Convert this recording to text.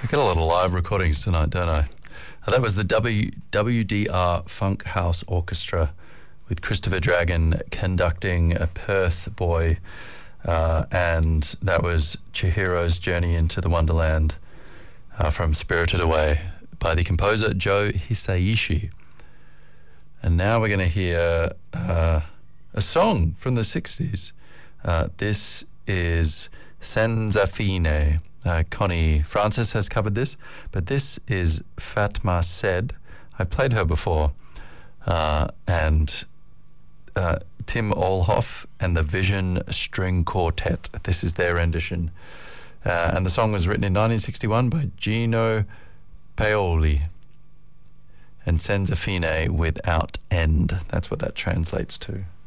I get a lot of live recordings tonight, don't I? That was the WDR Funk House Orchestra with Christopher Dragon conducting A Perth Boy, and that was Chihiro's Journey into the Wonderland from Spirited Away by the composer Joe Hisaishi. And now we're going to hear a song from the 60s. This is Senza Fine. Connie Francis has covered this, but this is Fatma Said. I've played her before. And Tim Olhoff and the Vision String Quartet. This is their rendition. And the song was written in 1961 by Gino Paoli. And Senza Fine without end. That's what that translates to.